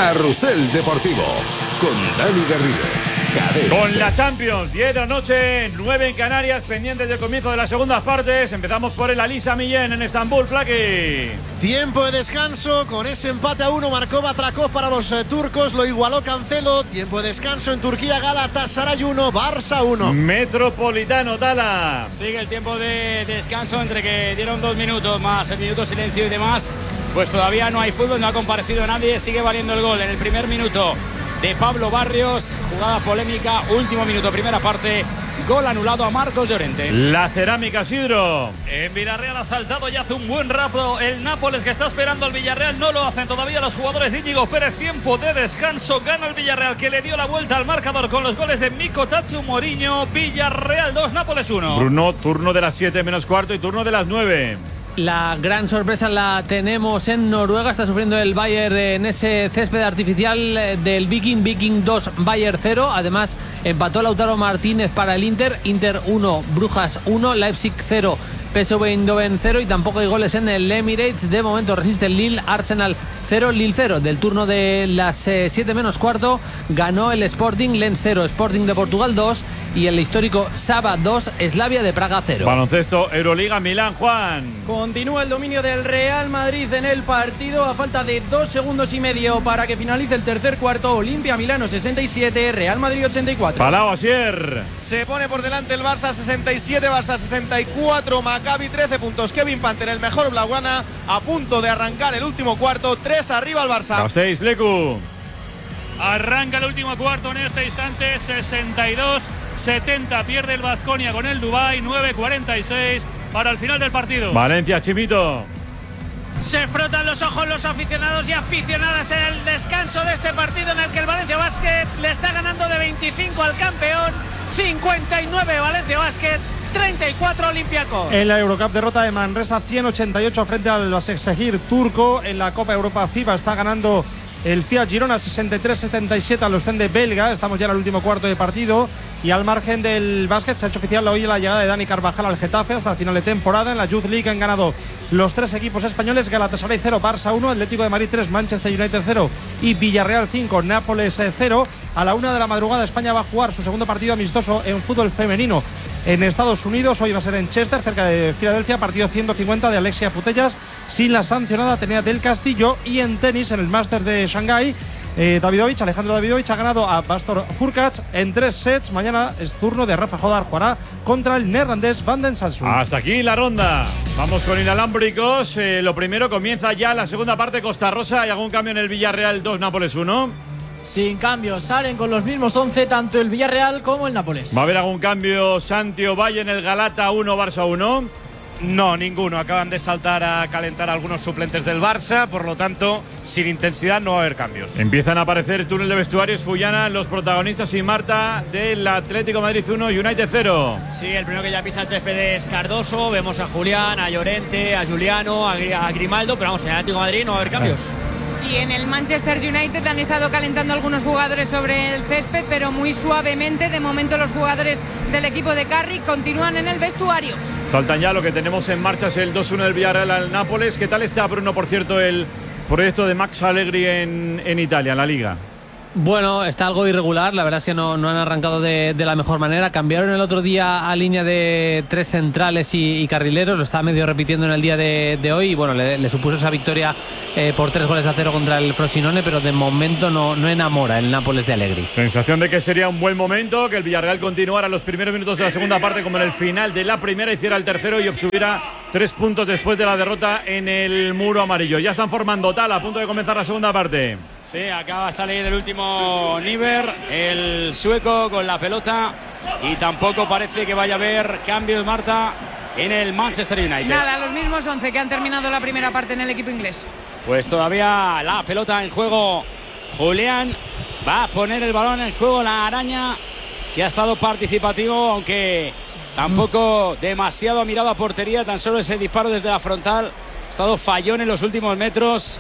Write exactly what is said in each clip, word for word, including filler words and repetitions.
Carrusel Deportivo con Dani Garrido. Con la Champions, diez de la noche, nueve en Canarias, pendientes del comienzo de las segundas partes. Empezamos por el Alisa Millén en Estambul, Flaqui. Tiempo de descanso, con ese empate a uno marcó Batrakov para los eh, turcos, lo igualó Cancelo. Tiempo de descanso en Turquía, Galatasaray uno, Barça uno. Metropolitano, Tala. Sigue el tiempo de descanso entre que dieron dos minutos más, el minuto silencio y demás. Pues todavía no hay fútbol, no ha comparecido nadie, sigue valiendo el gol en el primer minuto de Pablo Barrios, jugada polémica, último minuto, primera parte, gol anulado a Marcos Llorente. La Cerámica, Sidro. En Villarreal ha saltado y hace un buen rato el Nápoles, que está esperando al Villarreal, no lo hacen todavía los jugadores de Íñigo Pérez. Tiempo de descanso, gana el Villarreal, que le dio la vuelta al marcador con los goles de Miko Tatsu Mourinho. Villarreal dos, Nápoles uno. Bruno, turno de las siete menos cuarto y turno de las nueve. La gran sorpresa la tenemos en Noruega. Está sufriendo el Bayern en ese césped artificial del Viking. Viking dos, Bayern cero. Además empató Lautaro Martínez para el Inter. Inter uno, Brujas uno, Leipzig cero, P S V Eindhoven cero. Y tampoco hay goles en el Emirates. De momento resiste el Lille. Arsenal cero, Lille cero. Del turno de las siete menos cuarto ganó el Sporting, Lens cero, Sporting de Portugal dos. Y el histórico Saba dos, Slavia de Praga cero. Baloncesto, Euroliga, Milán, Juan. Continúa el dominio del Real Madrid en el partido a falta de dos segundos y medio para que finalice el tercer cuarto. Olimpia Milano sesenta y siete, Real Madrid ochenta y cuatro. Palau, Asier. Se pone por delante el Barça sesenta y siete, Barça sesenta y cuatro, Maccabi trece puntos. Kevin Panther, el mejor blaugrana, a punto de arrancar el último cuarto, tres arriba el Barça. Los seis, Lecu. Arranca el último cuarto en este instante, sesenta y dos setenta, pierde el Baskonia con el Dubái, nueve cuarenta y seis para el final del partido. Valencia, Chimito. Se frotan los ojos los aficionados y aficionadas en el descanso de este partido en el que el Valencia Basket le está ganando de veinticinco al campeón, cincuenta y nueve Valencia Basket, treinta y cuatro Olympiacos. En la Eurocup, derrota de Manresa ciento ochenta y ocho frente al Başakşehir turco. En la Copa Europa FIBA está ganando el Fiat Girona sesenta y tres setenta y siete al Ostende belga. Estamos ya en el último cuarto de partido. Y al margen del básquet se ha hecho oficial hoy la llegada de Dani Carvajal al Getafe hasta el final de temporada. En la Youth League han ganado los tres equipos españoles: Galatasaray cero, Barça uno, Atlético de Madrid tres, Manchester United cero y Villarreal cinco, Nápoles cero. A la una de la madrugada España va a jugar su segundo partido amistoso en fútbol femenino en Estados Unidos. Hoy va a ser en Chester, cerca de Filadelfia, partido ciento cincuenta de Alexia Putellas sin la sancionada Atenea del Castillo. Y en tenis, en el Masters de Shanghái, Eh, Davidovich, Alejandro Davidovich ha ganado a Pastor Hurkacz en tres sets. Mañana es turno de Rafa Jodar, jugará contra el neerlandés Van den Sassuon. Hasta aquí la ronda. Vamos con inalámbricos. Eh, lo primero, comienza ya la segunda parte. Costa Rosa. ¿Hay algún cambio en el Villarreal dos, Nápoles uno? Sin cambios, salen con los mismos once tanto el Villarreal como el Nápoles. ¿Va a haber algún cambio, Santi Ovalle, en el Galata uno, Barça uno? No, ninguno. Acaban de saltar a calentar algunos suplentes del Barça, por lo tanto, sin intensidad no va a haber cambios. Empiezan a aparecer túnel de vestuarios, Fullana, los protagonistas y Marta del Atlético Madrid uno, United cero. Sí, el primero que ya pisa el césped es Cardoso. Vemos a Julián, a Llorente, a Juliano, a, Gri a Grimaldo, pero vamos, en el Atlético de Madrid no va a haber cambios. Y en el Manchester United han estado calentando algunos jugadores sobre el césped, pero muy suavemente. De momento los jugadores del equipo de Carrick continúan en el vestuario. Saltan ya, lo que tenemos en marcha es el dos uno del Villarreal al Nápoles. ¿Qué tal está, Bruno, por cierto, el proyecto de Max Allegri en, en Italia, en la Liga? Bueno, está algo irregular, la verdad es que no, no han arrancado de, de la mejor manera. Cambiaron el otro día a línea de tres centrales y, y carrileros, lo está medio repitiendo en el día de, de hoy y bueno, le, le supuso esa victoria eh, por tres goles a cero contra el Frosinone, pero de momento no, no enamora el Nápoles de Allegri. Sensación de que sería un buen momento, que el Villarreal continuara los primeros minutos de la segunda parte como en el final de la primera, hiciera el tercero y obtuviera tres puntos después de la derrota en el muro amarillo. Ya están formando tal, a punto de comenzar la segunda parte. Sí, acaba de salir el último Niver, el sueco con la pelota, y tampoco parece que vaya a haber cambios, Marta, en el Manchester United. Nada, los mismos once que han terminado la primera parte en el equipo inglés. Pues todavía la pelota en juego. Julián va a poner el balón en juego, la araña, que ha estado participativo, aunque tampoco demasiado ha mirado a portería, tan solo ese disparo desde la frontal. Ha estado fallón en los últimos metros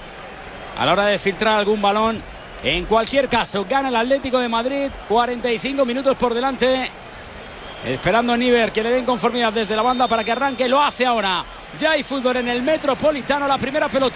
a la hora de filtrar algún balón. En cualquier caso, gana el Atlético de Madrid, cuarenta y cinco minutos por delante, esperando a Niver que le den conformidad desde la banda para que arranque. Lo hace ahora. Ya hay fútbol en el Metropolitano. La primera pelota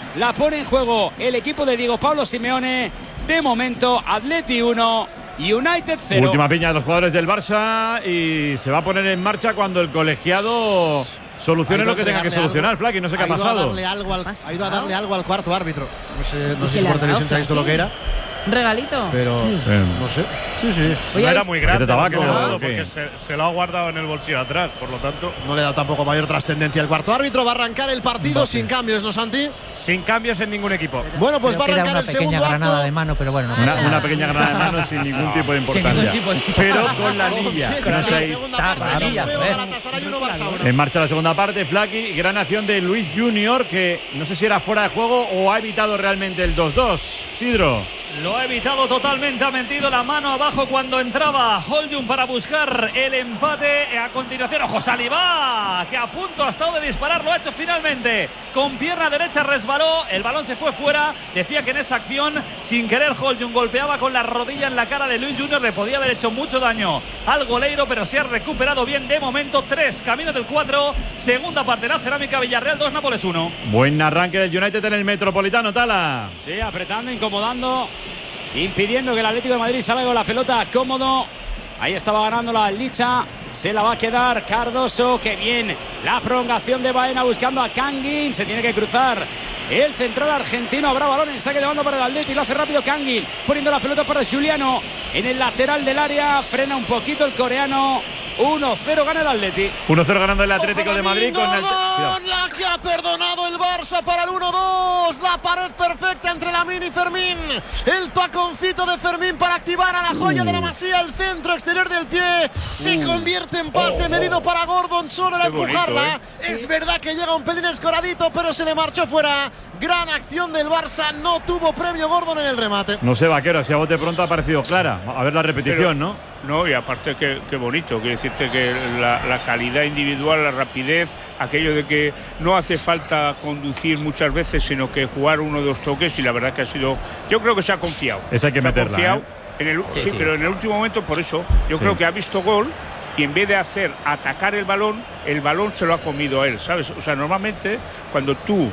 la pone en juego el equipo de Diego Pablo Simeone. De momento, Atleti uno, United cero. Última piña de los jugadores del Barça y se va a poner en marcha cuando el colegiado solucione lo que tenga que solucionar, Flaky. No sé qué ha pasado. A darle algo al, ha ido a darle algo al cuarto árbitro. No sé, no sé si por televisión se ha visto lo que era. ¿Un regalito? Pero sí. no sé. Sí, sí. Oye, no era muy grande. Tabaco, no, ¿no? porque se, se lo ha guardado en el bolsillo atrás, por lo tanto. No le da tampoco mayor trascendencia al cuarto árbitro. Va a arrancar el partido sin cambios, ¿no, Santi? Sin cambios en ningún equipo. Bueno, pues Creo va a arrancar una el pequeña segundo granada acto. de mano, pero bueno. No Una, pasa una nada. pequeña granada de mano sin ningún tipo de Sin importancia. ningún tipo de Pero con la anilla. Con Que no la sé ahí. segunda Está parte, raro, Europeo, joder. Galatasaray uno, Barça uno. En marcha la segunda parte, Flaky. Gran acción de Luis Junior, que no sé si era fuera de juego o ha evitado realmente el dos dos. Sidro. Lo ha evitado totalmente, ha metido la mano abajo cuando entraba Holjun para buscar el empate. A continuación, ojo, Saliba, que a punto ha estado de disparar, lo ha hecho finalmente. Con pierna derecha resbaló, el balón se fue fuera. Decía que en esa acción, sin querer, Holjun golpeaba con la rodilla en la cara de Luis Junior. Le podía haber hecho mucho daño al goleiro, pero se ha recuperado bien de momento. tres, camino del cuatro. Segunda parte, la Cerámica Villarreal dos, Nápoles uno. Buen arranque del United en el Metropolitano, Tala. Sí, apretando, incomodando, impidiendo que el Atlético de Madrid salga con la pelota cómodo. Ahí estaba ganando la Licha. Se la va a quedar Cardoso. Qué bien la prolongación de Baena buscando a Kangin. Se tiene que cruzar el central argentino. Habrá balón en saque de banda para el Atlético. Lo hace rápido Kangin, poniendo la pelota para Giuliano en el lateral del área. Frena un poquito el coreano. uno cero gana el Atlético. uno cero ganando el Atlético de Madrid con el... La que ha perdonado el Barça para el uno dos. La pared perfecta entre Lamine y Fermín. El taconcito de Fermín para activar a la joya uh. de la Masía. El centro exterior del pie. Se uh. convierte en pase oh. medido para Gordon. Solo la empujarla. Bonito, ¿eh? Es verdad que llega un pelín escoradito, pero se le marchó fuera. Gran acción del Barça. No tuvo premio Gordon en el remate. No sé, Vaquero, si a bote pronto ha parecido clara. A ver la repetición, pero, ¿no? No, y aparte que, que bonito, quiero decirte que la, la calidad individual, la rapidez, aquello de que no hace falta conducir muchas veces, sino que jugar uno o dos toques, y la verdad que ha sido, yo creo que se ha confiado. Esa hay que se meterla, ha confiado ¿eh? en el, sí, sí, sí, pero en el último momento, por eso, yo sí. creo que ha visto gol y en vez de hacer atacar el balón, el balón se lo ha comido a él, ¿sabes? O sea, normalmente cuando tú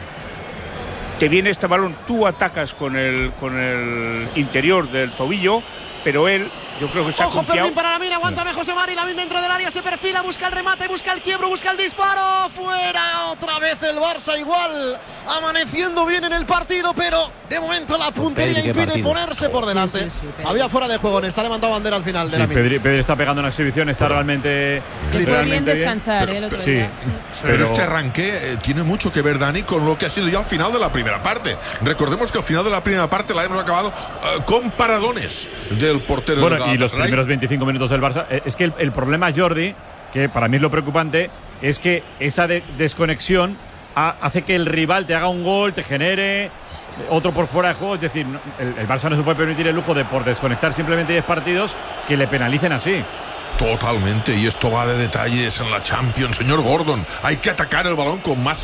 te viene este balón, tú atacas con el, con el interior del tobillo, pero él, yo creo que se ha Ojo, confiado. Fermín para Lamine, aguántame José Mari, Lamine dentro del área, se perfila, busca el remate, busca el quiebro, busca el disparo, fuera, otra vez el Barça igual, amaneciendo bien en el partido, pero de momento la puntería Pedri, impide partido. ponerse por delante. Sí, sí, sí, Había fuera de juego, está levantado bandera al final de sí, Lamine. Pedri, Pedri está pegando una exhibición, está realmente, Le fue bien descansar bien. el otro sí. día. Pero, Pero este arranque eh, tiene mucho que ver, Dani, con lo que ha sido ya al final de la primera parte. Recordemos que al final de la primera parte la hemos acabado uh, con paradones del portero. Bueno, del y los primeros veinticinco minutos del Barça. Eh, es que el, el problema, Jordi, que para mí es lo preocupante, es que esa de, desconexión ha, hace que el rival te haga un gol, te genere otro por fuera de juego. Es decir, no, el, el Barça no se puede permitir el lujo de, por desconectar simplemente diez partidos, que le penalicen así. Totalmente, y esto va de detalles en la Champions, señor Gordon. Hay que atacar el balón con más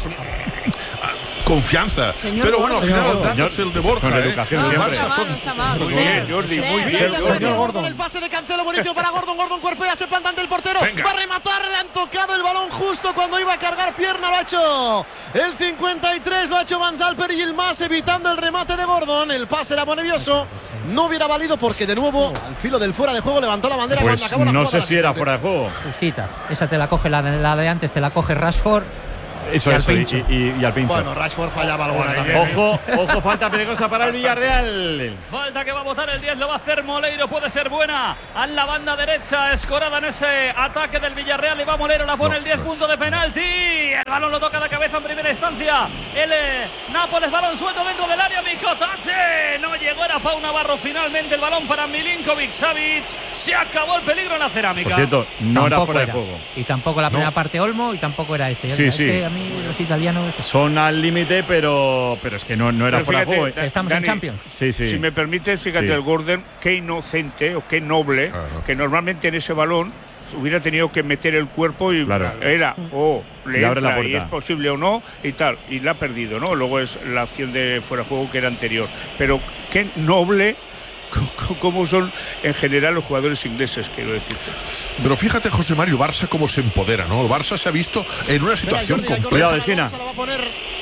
confianza. Señor pero bueno, al final Gordon. el dato es el de Borja. Con ¿eh? educación El siempre. Barça son- Está mal, Muy sí. bien, Jordi, Sí. muy bien. Señor Jordi. Gordon, el pase de Cancelo buenísimo para Gordon. Gordon cuerpea, se planta ante el portero. Venga. Va a rematar, le han tocado el balón justo cuando iba a cargar pierna. Lo ha hecho el cincuenta y tres, lo ha hecho Van Salper y el más evitando el remate de Gordon. El pase era nervioso. No hubiera valido porque de nuevo al filo del fuera de juego levantó la bandera Pues cuando acabó la no jugada sé si era asistente. fuera de juego. Justita. Esa te la coge la de, la de antes, te la coge Rashford. Eso, Y al eso, y, pincho. y- y al pincho. Bueno, Rashford fallaba alguna también. Ojo, ojo, falta peligrosa para el Villarreal. Falta que va a botar el diez, lo va a hacer Moleiro, puede ser buena. A la banda derecha, escorada en ese ataque del Villarreal. Y va Moleiro, la pone el diez, punto de penalti. El balón lo toca de cabeza en primera instancia. El eh, Nápoles, balón suelto dentro del área. Mikotache, no llegó, era Pau Navarro. Finalmente el balón para Milinkovic Savic. Se acabó el peligro en la Cerámica. Por cierto, no era Tampoco fuera de era. juego. Y tampoco la primera parte Olmo y tampoco era este. Sí, Es sí. que a mí los italianos Son al límite, pero, pero es que no, no era Pero fuera de fíjate, juego. Da- estamos en Dani, Champions. Sí, sí. Si me permites, fíjate, Sí. el Gordon, qué inocente o qué noble, Claro. que normalmente en ese balón hubiera tenido que meter el cuerpo y Claro. era o le Y abre la entra y puerta. es posible o no y tal, y la ha perdido, ¿no? Luego es la acción de fuera de juego que era anterior. Pero qué noble cómo son en general los jugadores ingleses, quiero decirte. Pero fíjate, José Mario, Barça cómo se empodera, ¿no? El Barça se ha visto en una situación Venga, Jordi, compleja. Cuidado, la esquina. Barça la va a poner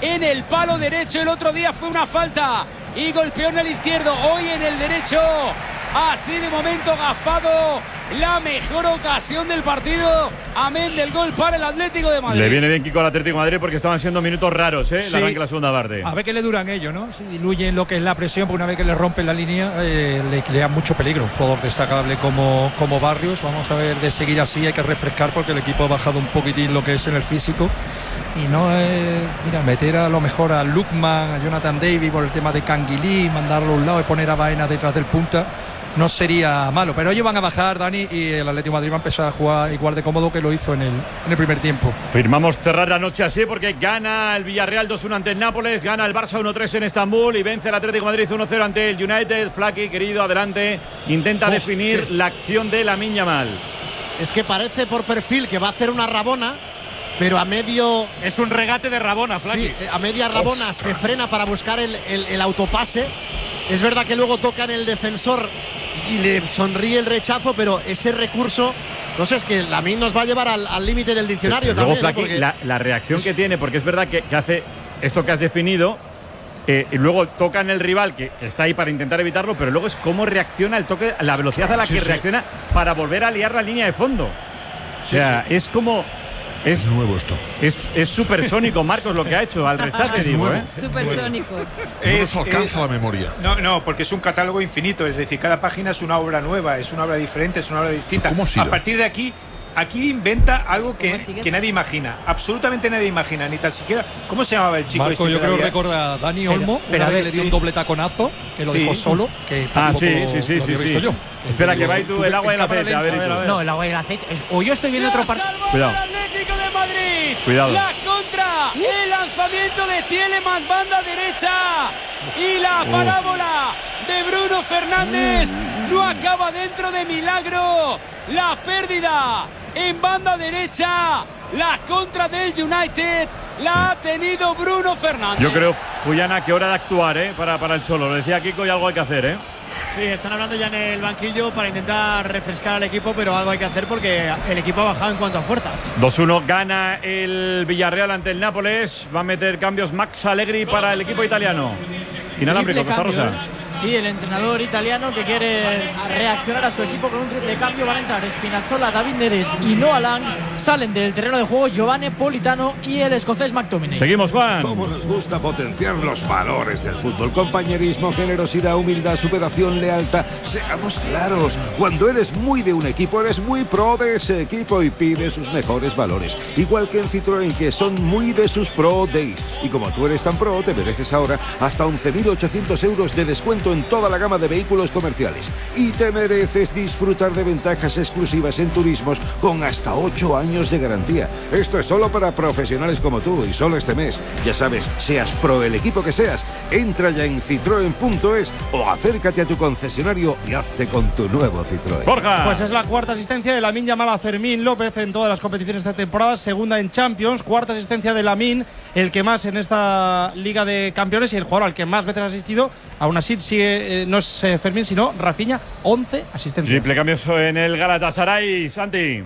en el palo derecho. El otro día fue una falta y golpeó en el izquierdo, hoy en el derecho. Así de momento gafado, la mejor ocasión del partido, amén del gol para el Atlético de Madrid. Le viene bien Kiko al Atlético de Madrid porque estaban siendo minutos raros, ¿eh? Sí. La arranque la segunda parte. A ver qué le duran ellos, ¿no? Si diluyen lo que es la presión, porque una vez que le rompen la línea, eh, le crea mucho peligro. Un jugador destacable como, como Barrios. Vamos a ver, de seguir así hay que refrescar porque el equipo ha bajado un poquitín lo que es en el físico. Y no, eh, mira, meter a lo mejor a Lukman, a Jonathan Davis por el tema de Canguilí, mandarlo a un lado y poner a Baena detrás del punta, no sería malo. Pero ellos van a bajar, Dani, y el Atlético de Madrid va a empezar a jugar igual de cómodo que lo hizo en el, en el primer tiempo. Firmamos cerrar la noche así porque gana el Villarreal dos uno ante el Nápoles, gana el Barça uno tres en Estambul y vence el Atlético de Madrid uno cero ante el United. Flaky, querido, adelante, intenta Uf, definir que... la acción de Lamine Yamal. Es que parece por perfil que va a hacer una rabona, pero a medio... Es un regate de rabona, Flaky. Sí, a media rabona Ostras. se frena para buscar el, el, el autopase. Es verdad que luego toca en el defensor y le sonríe el rechazo, pero ese recurso, no sé, es que Lamine nos va a llevar al límite del diccionario. Luego, también, Flaky, ¿eh? Porque... la, la reacción es... que tiene, porque es verdad que, que hace esto que has definido, eh, y luego toca en el rival que, que está ahí para intentar evitarlo, pero luego es cómo reacciona el toque, la velocidad a la sí, que sí. reacciona para volver a liar la línea de fondo. O sea, sí, sí. es como... Es, es nuevo esto. Es supersónico, Marcos, lo que ha hecho al rechace, digo, ¿eh? Supersónico. No nos alcanza la memoria. No, no, porque es un catálogo infinito. Es decir, cada página es una obra nueva, es una obra diferente, es una obra distinta. ¿Cómo a partir de aquí, aquí inventa algo que, que nadie imagina. Absolutamente nadie imagina, ni tan siquiera. ¿Cómo se llamaba el chico? Marco, este yo creo que había... recuerda a Dani Olmo, pero, pero a ver, le dio sí. un doble taconazo, que lo sí. dejó solo. Que ah, sí, sí, sí, sí, sí. Yo. Espera, que va y tú el agua y el aceite. A ver, a ver, a ver. No, el agua y el aceite. O yo estoy viendo otro partido. Cuidado. Atlético de Madrid. Cuidado. La contra. El lanzamiento de Tielemans, banda derecha. Y la parábola de Bruno Fernández no acaba dentro de milagro. La pérdida en banda derecha. La contra del United la ha tenido Bruno Fernández. Yo creo, Fuyana, que hora de actuar, ¿eh? Para, para el Cholo. Lo decía Kiko y algo hay que hacer, ¿eh? Sí, están hablando ya en el banquillo para intentar refrescar al equipo, pero algo hay que hacer porque el equipo ha bajado en cuanto a fuerzas. dos uno gana el Villarreal ante el Nápoles. Va a meter cambios Max Allegri para el equipo italiano. Inalámbrico, Costa Rosa. Sí, el entrenador italiano que quiere reaccionar a su equipo con un triple cambio. Van a entrar Spinazzola, David Neres y Noah Lang. Salen del terreno de juego Giovanni Politano y el escocés McTominay. Seguimos, Juan. Cómo nos gusta potenciar los valores del fútbol. Compañerismo, generosidad, humildad, superación, lealtad. Seamos claros, cuando eres muy de un equipo, eres muy pro de ese equipo y pide sus mejores valores. Igual que en Citroën, que son muy de sus Pro Days. Y como tú eres tan pro, te mereces ahora hasta once mil ochocientos euros de descuento en toda la gama de vehículos comerciales. Y te mereces disfrutar de ventajas exclusivas en turismos con hasta ocho años de garantía. Esto es solo para profesionales como tú y solo este mes. Ya sabes, seas pro el equipo que seas, entra ya en citroen punto es o acércate a tu concesionario y hazte con tu nuevo Citroën. Borja. Pues es la cuarta asistencia de Lamine Yamal a Fermín López en todas las competiciones de esta temporada, segunda en Champions, cuarta asistencia de Lamine, el que más en esta Liga de Campeones y el jugador al que más veces ha asistido. Aún así sigue, eh, no es eh, Fermín, sino Rafinha, once asistencias. Triple cambio en el Galatasaray, Santi.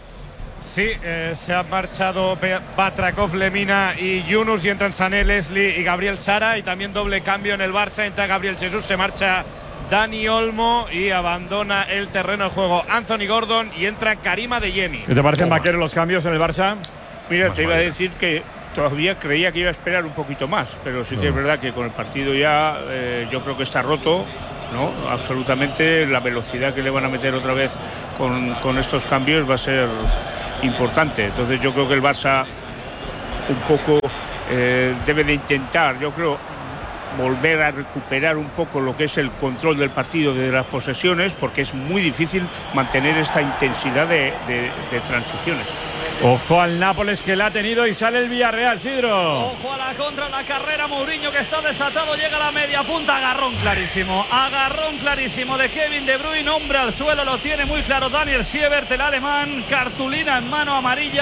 Sí, eh, se ha marchado Batrakov, Lemina y Yunus y entran Sané, Leslie y Gabriel Sara. Y también doble cambio en el Barça, entra Gabriel Jesús, se marcha Dani Olmo y abandona el terreno de juego Anthony Gordon y entra Karim Adeyemi. ¿Qué te parecen, Vaquero, los cambios en el Barça? Mira, te iba a decir que todavía creía que iba a esperar un poquito más, pero sí que no. es verdad que con el partido ya eh, yo creo que está roto, ¿no? Absolutamente. La velocidad que le van a meter otra vez con, con estos cambios va a ser importante. Entonces yo creo que el Barça un poco eh, debe de intentar, yo creo, volver a recuperar un poco lo que es el control del partido de las posesiones, porque es muy difícil mantener esta intensidad de, de, de transiciones. Ojo al Nápoles, que la ha tenido, y sale el Villarreal, Sidro. Ojo a la contra, la carrera, Mourinho que está desatado, llega a la media punta, agarrón clarísimo, agarrón clarísimo de Kevin De Bruyne, hombre al suelo, lo tiene muy claro Daniel Siebert, el alemán, cartulina en mano amarilla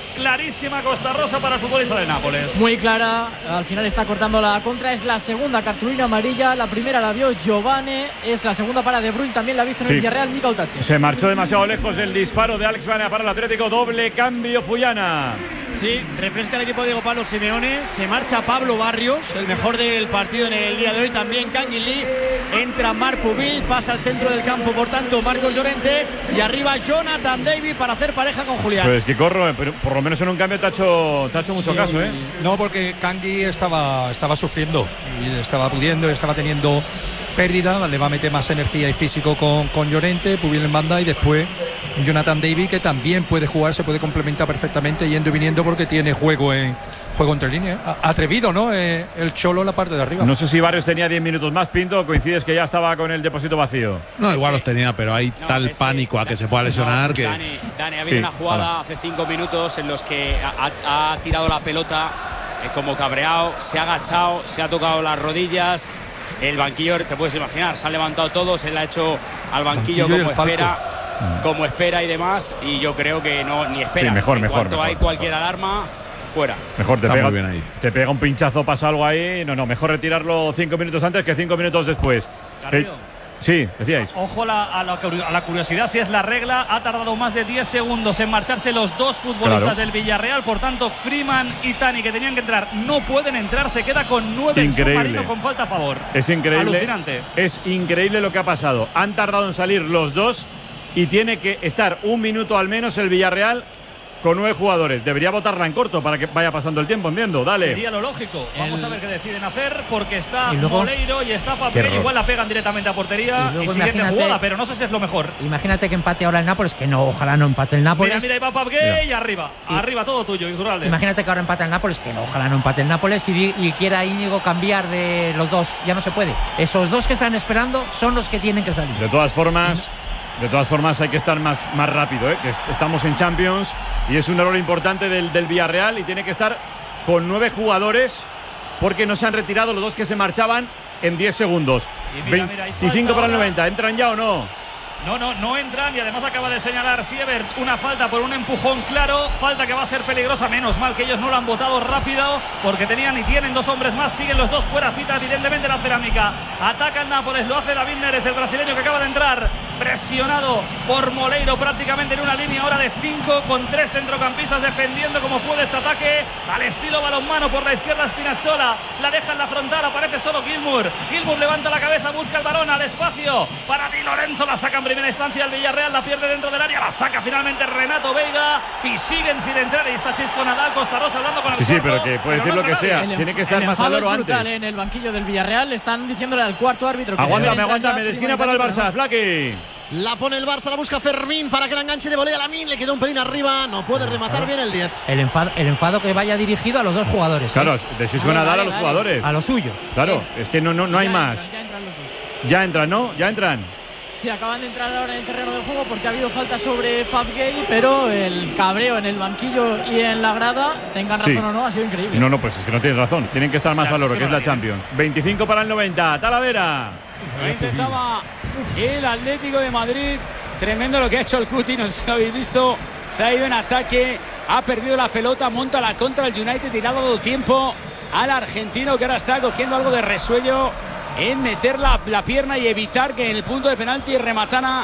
clarísima Costa Rosa para el futbolista del Nápoles. Muy clara, al final está cortando la contra, es la segunda cartulina amarilla, la primera la vio Giovane, es la segunda para De Bruyne, también la ha visto en Sí. el Villarreal, Mika Otachi. Se marchó demasiado lejos el disparo de Alex Baena para el Atlético, doble cambio Fullana. Sí, refresca el equipo de Diego Pablo Simeone. Se marcha Pablo Barrios, el mejor del partido en el día de hoy. También Kangin Lee. Entra Marc Pubil, pasa al centro del campo, por tanto, Marcos Llorente. Y arriba Jonathan David para hacer pareja con Julián. Pues que corro, pero por lo menos en un cambio te ha hecho, te ha hecho mucho Sí, caso, ¿eh? No, porque Kangui estaba, estaba sufriendo y estaba pudiendo, estaba teniendo pérdida. Le va a meter más energía y físico con, con Llorente, Pubil en banda y después Jonathan David, que también puede jugar, se puede complementar perfectamente yendo y viniendo porque tiene juego en juego entre líneas. Atrevido, ¿no? Eh, el Cholo en la parte de arriba. No sé si Barrios tenía diez minutos más, Pinto, coincides que ya estaba con el depósito vacío. No, igual los tenía, pero hay No, tal es que- pánico a que se pueda lesionar que. Dani, Dani, ha habido Sí, una jugada hola. hace cinco minutos en los que ha, ha tirado la pelota eh, como cabreado, se ha agachado, se ha tocado las rodillas. El banquillo, te puedes imaginar, se han levantado todos, él ha hecho al banquillo, Banquillo y como el palco. espera, como espera y demás. Y yo creo que no, ni espera. Sí, mejor, en mejor, cuanto mejor, hay cualquier alarma, fuera. Mejor te Está pega, muy bien ahí. te pega un pinchazo, pasa algo ahí. No, no, mejor retirarlo cinco minutos antes que cinco minutos después. Garrido. Eh, sí, decíais. Ojo la- a, la, curi- a la curiosidad, si es la regla, ha tardado más de diez segundos en marcharse los dos futbolistas Claro. del Villarreal, por tanto Freeman y Tani, que tenían que entrar, no pueden entrar, se queda con nueve el Increíble. submarino con falta a favor. Es increíble. Alucinante. Es increíble lo que ha pasado. Han tardado en salir los dos y tiene que estar un minuto al menos el Villarreal con nueve jugadores. Debería votarla en corto para que vaya pasando el tiempo, entiendo. Dale. Sería lo lógico. Vamos El- a ver qué deciden hacer, porque está Y luego- Moleiro y está Qué Papel. error. Igual la pegan directamente a portería Y y, luego siguiente imagínate- jugada, pero no sé si es lo mejor. Imagínate que empate ahora el Nápoles, que no, ojalá no empate el Nápoles. Mira, mira, ahí va Papel y arriba. Y- Arriba todo tuyo, Iturralde. Imagínate que ahora empata el Nápoles, que no, ojalá no empate el Nápoles y, di- y quiera Íñigo cambiar de los dos. Ya no se puede. Esos dos que están esperando son los que tienen que salir. De todas formas, de todas formas hay que estar más, más rápido, ¿eh? Que est- estamos en Champions y es un error importante del, del Villarreal y tiene que estar con nueve jugadores porque no se han retirado los dos que se marchaban en diez segundos. Y mira, mira, hay veinticinco falta para el ahora. noventa. ¿Entran ya o no? No, no, no entran y además acaba de señalar Siebert una falta por un empujón claro, falta que va a ser peligrosa, menos mal que ellos no la han votado rápido porque tenían y tienen dos hombres más, siguen los dos fuera, pita evidentemente la cerámica, ataca el Nápoles, lo hace David Neres, el brasileño que acaba de entrar, presionado por Moleiro prácticamente en una línea ahora de cinco con tres centrocampistas defendiendo como puede este ataque al estilo balonmano por la izquierda Spinazzola, la deja en la frontal, aparece solo Gilmour, Gilmour levanta la cabeza, busca el balón al espacio para Di Lorenzo, la saca en primera instancia el Villarreal, la pierde dentro del área, la saca finalmente Renato Veiga y siguen sin entrar, y está Chisco Nadal, Costa Rosa hablando con el Sí, sí, cuarto, pero que puede decir no lo que entra sea. nadie. Tiene que estar el más al enfado oro es brutal, antes. ¿eh? En el banquillo del Villarreal le están diciéndole al cuarto árbitro que Aguántame, deben entrar aguántame, ya de esquina Freeman para el y Tani, Barça, Flaky. La pone el Barça, la busca Fermín para que la enganche de volea a Lamin. Le quedó un pelín arriba, no puede rematar bien el diez. El enfado, el enfado que vaya dirigido a los dos jugadores. ¿eh? Claro, de Xisco Vale, Nadal vale, a los vale. jugadores. A los suyos. Claro, es que no, no, no hay Ya más. entran, ya entran los dos. Ya entran, ¿no? Ya entran. Sí, acaban de entrar ahora en el terreno de juego porque ha habido falta sobre Pap Gay, pero el cabreo en el banquillo y en la grada, tengan razón Sí. o no, ha sido increíble. No, no, pues es que no tienes razón. Tienen que estar más Claro, al oro, es que que es no la la Champions. veinticinco para el noventa. Talavera. Lo intentaba el Atlético de Madrid. Tremendo lo que ha hecho el Cuti, no sé si lo habéis visto. Se ha ido en ataque, ha perdido la pelota, monta la contra el United y le ha dado tiempo al argentino que ahora está cogiendo algo de resuello en meter la, la pierna y evitar que en el punto de penalti rematara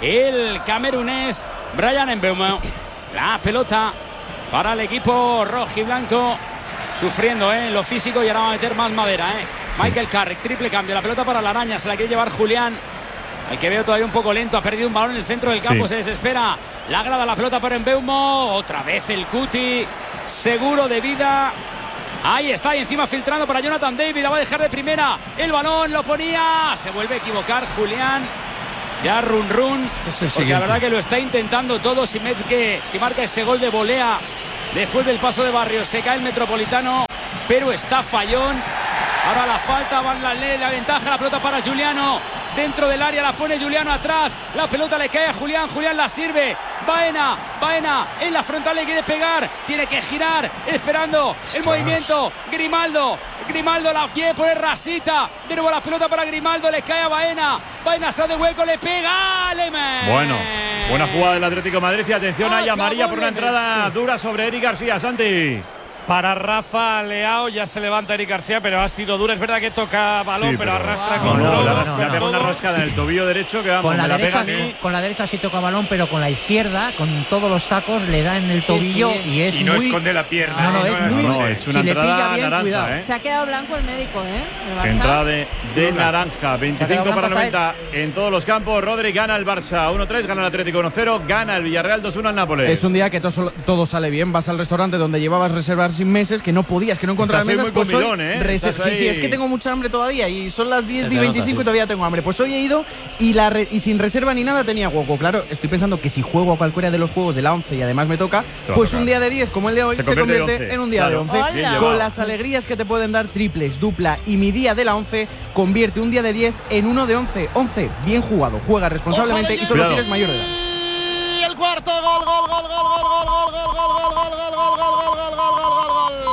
el camerunés Brian Mbeumo. La pelota para el equipo rojiblanco, sufriendo ¿eh? en lo físico, y ahora va a meter más madera. ¿eh? Michael Carrick, triple cambio, la pelota para la araña, se la quiere llevar Julián, el que veo todavía un poco lento, ha perdido un balón en el centro del campo, Sí. se desespera, la grada la pelota para Mbeumo, otra vez el Cuti, seguro de vida. Ahí está, y encima filtrando para Jonathan David, la va a dejar de primera, el balón lo ponía, se vuelve a equivocar Julián, ya run run, Es el porque la siguiente. verdad que lo está intentando todo. Si, que, si marca ese gol de volea después del paso de Barrios, se cae el Metropolitano, pero está fallón. Ahora la falta, van la, la ventaja, la pelota para Juliano, dentro del área la pone Juliano atrás, la pelota le cae a Julián, Julián la sirve, Baena, Baena en la frontal le quiere pegar, tiene que girar, esperando el movimiento. Grimaldo, Grimaldo la quiere poner rasita. De nuevo la pelota para Grimaldo, le cae a Baena. Baena sale de hueco, le pega a Lemes. Bueno, buena jugada del Atlético de Madrid y atención, hay amarilla por una Lemes, entrada sí. dura sobre Eric García. Santi. Para Rafa Leao, ya se levanta Eric García, pero ha sido dura. Es verdad que toca balón, Sí, pero, pero- arrastra No, con no, todo. le ha- con le ha pegado una todo. rascada en el tobillo derecho que vamos, Con la, me la derecha, pega a mí. sí, con la derecha sí toca balón, pero con la izquierda, con todos los tacos, le da en el Sí, tobillo sí. y es Y no muy... esconde la pierna. No, no, ¿eh? es la muy- esconde. No, es una si le entrada pilla bien, naranja, cuidado. ¿eh? Se ha quedado blanco el médico, ¿eh? El Barça. Entrada de, de Luna. naranja, veinticinco blanco para hasta noventa en todos los campos. Rodri gana el Barça uno tres, gana el Atlético uno cero, gana el Villarreal dos uno al Nápoles. Es un día que todo, todo sale bien. Vas al restaurante donde llevabas reservar sin meses, que no podías, que no encontrabas Estás ahí mesas. muy Pues hoy comilón, ¿eh? reser- Estás sí, sí, ahí. es que tengo mucha hambre todavía y son las diez Se te y nota, veinticinco sí. y todavía tengo hambre. Pues hoy he ido y, la re- y sin reserva ni nada tenía hueco. Claro, estoy pensando que si juego a cualquiera de los juegos de la once y además me toca, Te va a pues tocar. un día de diez como el de hoy Se se, convierte en convierte once. en un día Claro. de once. Bien llevado. Con las alegrías que te pueden dar triples, dupla y mi día de la once, convierte un día de diez en uno de once. once, bien jugado, juega responsablemente y solo Cuidado. si eres mayor de edad. Y el cuarto gol, gol, gol, gol, gol, gol, gol, gol, gol, gol, gol, gol, gol, gol, gol, gol, gol, gol, gol,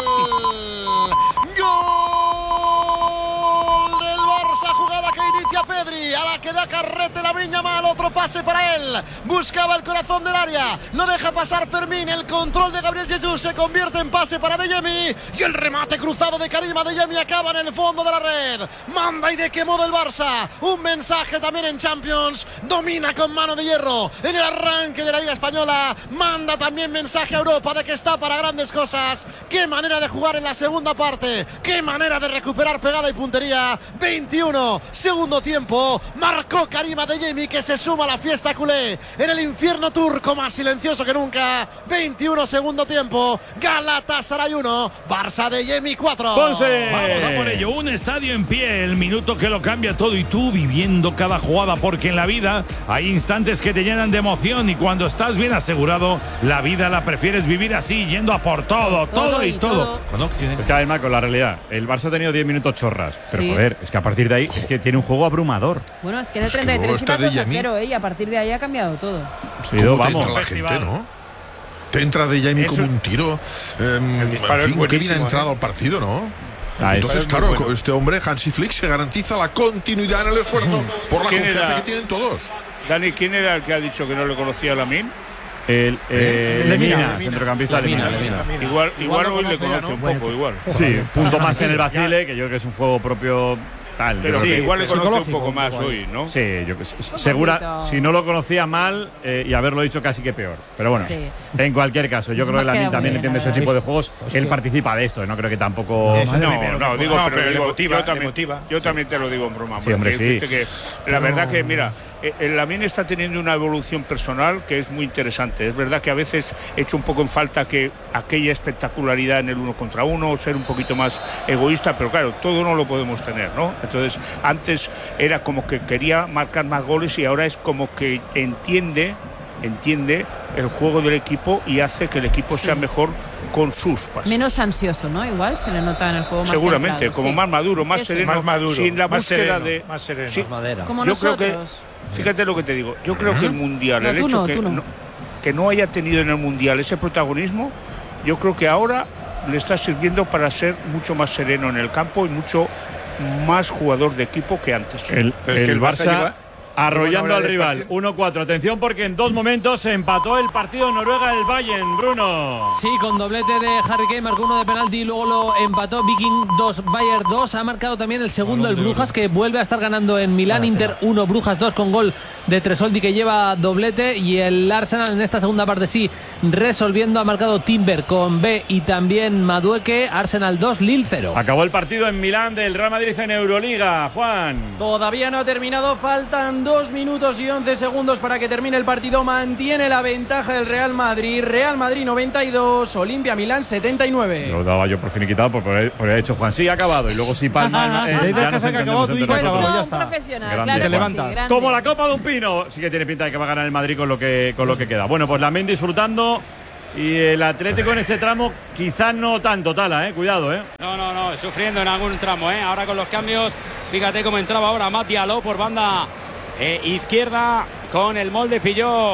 gol del Barça, jugada que inicia Pedri, a la que da carrete la Viña Mal, otro pase para él, buscaba el corazón del área, lo deja pasar Fermín, el control de Gabriel Jesús se convierte en pase para Adeyemi y el remate cruzado de Karim Adeyemi acaba en el fondo de la red. Manda y de qué modo el Barça, un mensaje también en Champions, domina con mano de hierro en el arranque de la Liga Española, manda también mensaje a Europa de que está para grandes cosas. Qué manera de jugar en la segunda parte, qué manera de recuperar pegada y puntería. veintiuno, segundo tiempo, marcó Karim Adeyemi que se suma a la fiesta culé en el infierno turco más silencioso que nunca. veintiuno, segundo tiempo, Galatasaray uno, Barça Adeyemi cuatro. Ponce. Vamos a por ello, un estadio en pie, el minuto que lo cambia todo y tú viviendo cada jugada, porque en la vida hay instantes que te llenan de emoción y cuando estás bien asegurado, la vida la prefieres vivir así, yendo a por todo, todo, Todo y y todo. todo. Cuando tienes- Es que además con la realidad, el Barça ha tenido diez minutos chorras, pero Sí. joder, es que a partir de ahí es que tiene un juego abrumador. Bueno, es que en el Es que treinta y tres luego iba este de dos a Yemi. cero, ¿eh? Y a partir de ahí ha cambiado todo. Sí, do, ¿Cómo te vamos. entra la gente, no? Te entra de Jamie Es como un- un tiro. Eh, El disparo en es fin, qué bien ha buenísimo, entrado ¿eh? al partido, ¿no? Ah, es- Entonces, es muy claro, bueno. con este hombre, Hansi Flick, se garantiza la continuidad en el esfuerzo por la ¿Quién confianza era? que tienen todos. Dani, ¿quién era el que ha dicho que no le conocía a Lamine? El eh, Lemina, Lemina, Lemina. centrocampista Lemina, Lemina. Lemina. Igual, igual lo hoy le conoce ya, conoce ¿no? un poco, igual. Sí, punto más en el vacile, que yo creo que es un juego propio tal. Pero yo que creo que- igual le conoce un psicológico, poco más un poco hoy, ¿no? Sí, yo que sé. Segura, poquito. si no lo conocía mal eh, y haberlo dicho casi que peor. Pero bueno, Sí. en cualquier caso, yo creo Más que Lamine queda muy también bien, entiende la ese verdad. tipo de juegos. Él participa de esto, no creo que tampoco. Es el No, primero no, que digo, juega. pero pero le digo, motiva, yo le también, motiva. yo también te lo digo en broma. Sí, hombre, porque sí. dice que la verdad que, mira, eh, el Lamine está teniendo una evolución personal que es muy interesante. Es verdad que a veces he hecho un poco en falta que aquella espectacularidad en el uno contra uno, ser un poquito más egoísta, pero claro, todo no lo podemos tener, ¿no? Entonces, antes era como que quería marcar más goles y ahora es como que entiende entiende el juego del equipo y hace que el equipo Sí. sea mejor con sus pases. Menos ansioso, ¿no? Igual se le nota en el juego más Seguramente, templado, como sí. más maduro, más Eso. sereno, Más maduro, sin la más búsqueda sereno, de más sereno. Sí, Madera. Como yo creo que, nosotros. fíjate lo que te digo, yo creo que el mundial, No, el tú hecho no, que tú no. no, que no haya tenido en el mundial ese protagonismo, yo creo que ahora le está sirviendo para ser mucho más sereno en el campo y mucho más jugador de equipo que antes. El, Pero es el que el Barça, Barça lleva- arrollando lleva una hora al de rival. partido. uno cuatro. Atención porque en dos momentos se empató el partido en Noruega el Bayern, Bruno. Sí, con doblete de Harry Kane, marcó uno de penalti y luego lo empató. Viking dos, Bayern dos. Ha marcado también el segundo el Brujas, que vuelve a estar ganando en Milán. Inter uno, Brujas dos, con gol de Tresoldi, que lleva doblete. Y el Arsenal en esta segunda parte sí, resolviendo. Ha marcado Timber con B y también Madueque. Arsenal dos, Lille cero. Acabó el partido en Milán del Real Madrid en Euroliga, Juan. Todavía no ha terminado, faltan dos minutos y once segundos para que termine el partido. Mantiene la ventaja el Real Madrid. Real Madrid noventa y dos, Olimpia Milán setenta y nueve. Lo daba yo por finiquitado por haber, por haber hecho Juan. Sí, ha acabado. Y luego sí palma. eh, Sí, ya dejas nos que entendemos acabó, tú entre dices que nosotros. acabó, ya No, está. un profesional, Grande. claro Te que levantas. sí, grande. Como la Copa de un Pino. Sí que tiene pinta de que va a ganar el Madrid con lo que, con lo que queda. Bueno, pues Lamine disfrutando. Y el Atlético en ese tramo, quizás no tanto, Tala, eh. Cuidado, eh. No, no, no, sufriendo en algún tramo, ¿eh? Ahora con los cambios, fíjate cómo entraba ahora Matt Diallo por banda eh, izquierda con el molde, pilló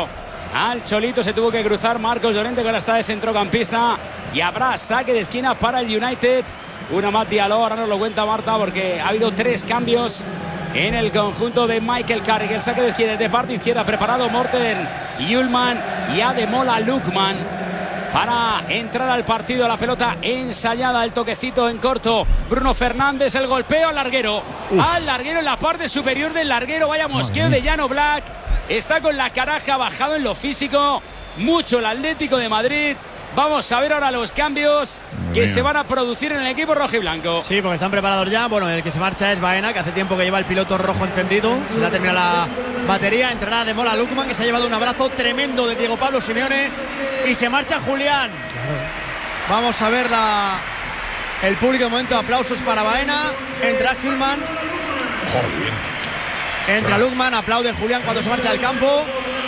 al Cholito, se tuvo que cruzar Marcos Llorente, que ahora está de centrocampista, y habrá saque de esquina para el United. Una más Diallo, ahora nos lo cuenta Marta, porque ha habido tres cambios en el conjunto de Michael Carrick. El saque de esquina es de parte izquierda, preparado Morten Hjulmand y Ademola Lookman para entrar al partido. La pelota ensayada, el toquecito en corto. Bruno Fernández, el golpeo al larguero. Uf. Al larguero en la parte superior del larguero. Vaya mosqueo de Jan Oblak. Está con la caraja bajado en lo físico. Mucho el Atlético de Madrid. Vamos a ver ahora los cambios Muy que bien. se van a producir en el equipo rojiblanco. Sí, porque están preparados ya. Bueno, el que se marcha es Baena, que hace tiempo que lleva el piloto rojo encendido. Se le ha terminado la batería. Entrará de Mola Lookman, que se ha llevado un abrazo tremendo de Diego Pablo Simeone. Y se marcha Julián. Vamos a ver la, el público de momento. Aplausos para Baena. Entra Hjulmand. Entra Lookman. Aplaude Julián cuando se marcha del campo.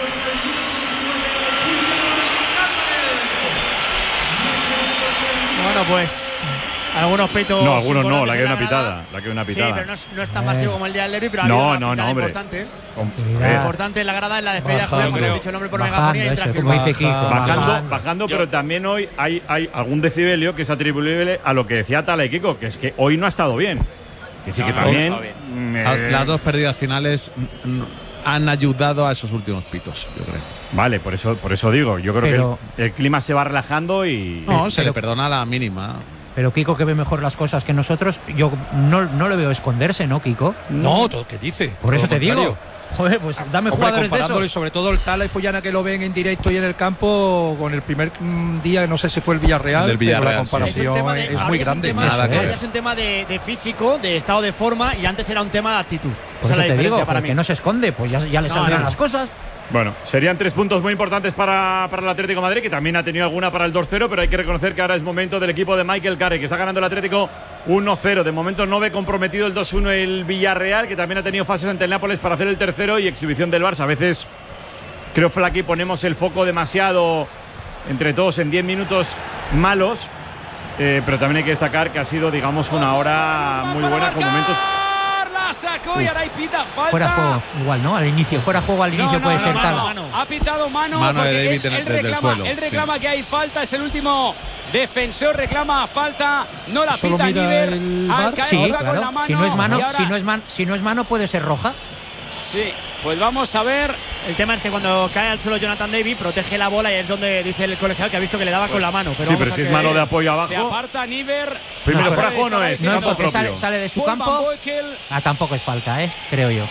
Bueno, pues algunos peitos. No, algunos no, la que hay una pitada. La que hay una pitada. Sí, pero no es, no es tan masivo como el día del derbi, pero ha no, habido una no, no, hombre. importante. Lo importante en la grada en la despedida de Julián, cuando he dicho el nombre por megafonía y entra Bajando, bajando, bajando pero también hoy hay, hay algún decibelio que es atribuible a lo que decía Tala y Kiko, que es que hoy no ha estado bien. Es decir, no, que no, también. Eh, Las dos pérdidas finales han ayudado a esos últimos pitos, yo creo. Vale, por eso, por eso digo, yo creo pero, que el, el clima se va relajando y. No, se pero, le perdona la mínima. Pero Kiko, que ve mejor las cosas que nosotros, yo no, no le veo esconderse, ¿no, Kiko? No, todo que dice. Por eso te digo. Joder, pues dame Hombre, jugadores de esos. Y sobre todo el Tala y Follana, que lo ven en directo y en el campo, con el primer día, no sé si fue el Villarreal, del Villarreal, pero la comparación sí. es, de, es muy grande. Es un tema, de, es un tema de, de físico, de estado de forma, y antes era un tema de actitud. Por Esa eso es la te digo, para mí. que no se esconde, pues ya, ya le no, saldrán no. las cosas. Bueno, serían tres puntos muy importantes para, para el Atlético de Madrid, que también ha tenido alguna para el dos cero, pero hay que reconocer que ahora es momento del equipo de Michael Carrick, que está ganando el Atlético uno cero. De momento no ve comprometido el dos uno el Villarreal, que también ha tenido fases ante el Nápoles para hacer el tercero, y exhibición del Barça. A veces creo, Flaky, ponemos el foco demasiado entre todos en diez minutos malos, eh, pero también hay que destacar que ha sido, digamos, una hora muy buena con momentos. Sacó y ahora pita falta. Fuera juego, igual, ¿no? Al inicio, fuera juego al inicio no, no, puede no, ser no, tal. No, no. Ha pitado mano, mano porque de David él, él reclama, suelo, él reclama sí. que hay falta, es el último defensor, reclama falta, no la pita Niver. Al caer sí, claro. con la mano, si no es mano, ahora... si no es man, si no es mano puede ser roja. Sí, pues vamos a ver. El tema es que cuando cae al suelo Jonathan David, protege la bola y es donde dice el colegiado que ha visto que le daba pues, con la mano. Pero sí, pero si es mano de apoyo abajo. Se aparta Niver. Primero, no, fuera juego no es. No es porque propio. sale, sale de su Paul campo. Ah, tampoco es falta, ¿eh? Creo yo.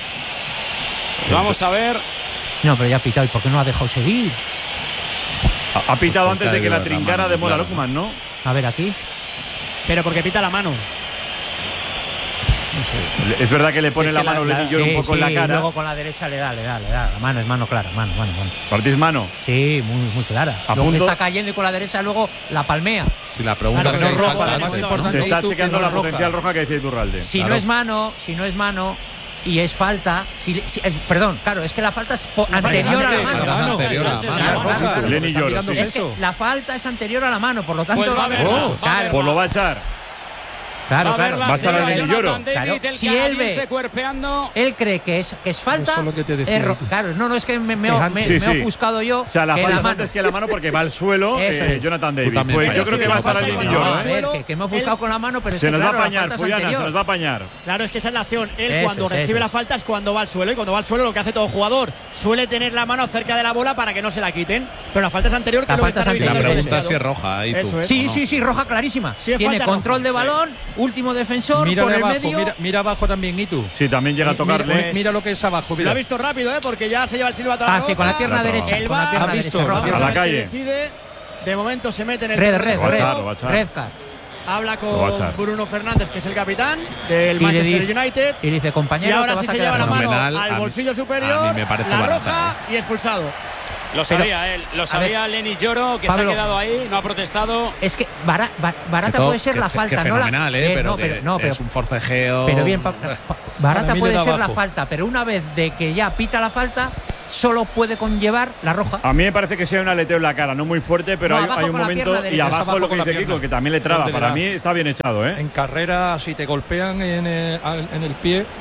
Vamos a ver. No, pero ya ha pitado. ¿Y por qué no ha dejado seguir? Ha, ha pitado antes de que la trincara de Mola Lookman, ¿no? A ver, aquí. Pero porque pita la mano. No sé. Es verdad que le pone es que la mano, la, le llora sí, un poco sí, en la cara. Y luego con la derecha le da, le da, le da. La mano es mano clara, mano, mano, mano. ¿Partís mano? Sí, muy, muy clara. A luego punto. Está cayendo y con la derecha luego la palmea. Si la pregunta claro, es no roja, falta, no no se está chequeando no la roja. potencial roja que decía Iturralde. Si claro. no es mano, si no es mano y es falta, si, si es, perdón, claro, es que la falta es po, anterior a la mano. mano. Anterior a la mano. Claro, claro. Lenny llora, es sí. que la falta es anterior a la mano, por lo tanto pues va a ver, oh, claro. Pues lo va a echar. Claro, va claro. Va a estar el Lenny lloro. Claro. Si él ve, él cree que es, que es falta. Eso es lo que te decía, es, claro, no, no es que me, me, me, me, sí, me sí. he ofuscado yo. O sea, la falta la antes que la mano porque va al suelo eh, es. Jonathan David. Pues yo creo que va a estar el Lenny lloro. A ver, que, que me he ofuscado con la mano, pero es se que nos claro, va a apañar, Fuyana, se nos va a apañar. Claro, es que esa es la acción. Él eso cuando es, recibe eso. la falta es cuando va al suelo, y cuando va al suelo lo que hace todo jugador suele tener la mano cerca de la bola para que no se la quiten. Pero la falta es anterior, que la lo falta está es La revisando pregunta es si es roja. Ahí tú. Es. Sí, no? sí, sí, roja clarísima. Sí, tiene control roja, de balón, sí. último defensor, Mira por de el abajo, medio. mira, mira abajo también, ¿y tú? Sí, también llega a tocarle. Mira, mira lo que es abajo. Mira. Lo ha visto rápido, ¿eh? Porque ya se lleva el silbato a la Ah, sí, con la pierna derecha. El Con la va, pierna ¿ha visto? derecha, roja. A la calle. Decide, de momento se mete en el Red, red, Lo va a red. echar, lo va a echar. Red card. Habla Lo va a con echar. Bruno Fernández, que es el capitán del Y le Manchester dice- United. Y dice, Y compañero, ahora te sí vas a se quedar lleva la mano fenomenal. al A mí- bolsillo superior, a mí me parece la barata, roja y expulsado. Lo sabía él, lo sabía Lenny Lloro, que Pablo, se ha quedado ahí, no ha protestado. Es que bara, ba, barata Todo, puede ser que, la que falta, no la. fenomenal, eh, pero, no, que pero, no, pero, es un forcejeo. pero bien, pa, pa, barata Para mí puede le da ser la abajo. falta, pero una vez de que ya pita la falta, solo puede conllevar la roja. A mí me parece que sea un aleteo en la cara, no muy fuerte, pero No, hay, abajo hay un con la momento pierna y derecha. abajo, Abajo lo que con la dice pierna. Kiko, que también le traba. ¿Dónde le Para da? mí está bien echado, ¿eh? En carrera, si te golpean en el, en el pie,